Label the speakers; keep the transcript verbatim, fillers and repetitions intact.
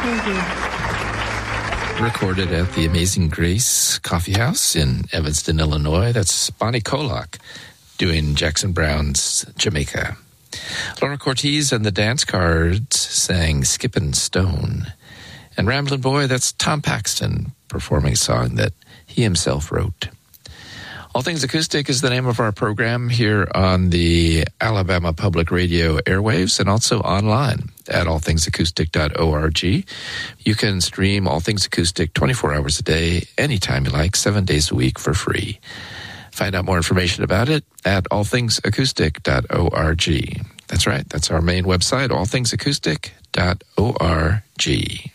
Speaker 1: Thank you.
Speaker 2: Recorded at the Amazing Grace Coffee House in Evanston, Illinois. That's Bonnie Colac doing Jackson Browne's Jamaica. Laura Cortez and the Dance Cards sang Skippin' Stone. And Ramblin' Boy, that's Tom Paxton performing a song that he himself wrote. All Things Acoustic is the name of our program here on the Alabama Public Radio airwaves and also online at all things acoustic dot org. You can stream All Things Acoustic twenty-four hours a day, anytime you like, seven days a week for free. Find out more information about it at all things acoustic dot org. That's right, that's our main website, all things acoustic dot org.